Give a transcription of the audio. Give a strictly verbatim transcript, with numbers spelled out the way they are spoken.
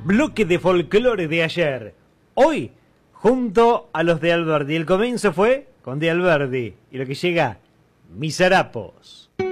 bloque de folclore de ayer. Hoy, junto a los de Alberdi. El comienzo fue con de Alberdi. Y lo que llega, Mis Harapos.